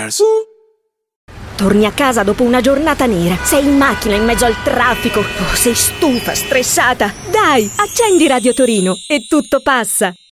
Listeners. Torni a casa dopo una giornata nera. Sei in macchina in mezzo al traffico. Oh, sei stufa, stressata. Dai, accendi Radio Torino e tutto passa.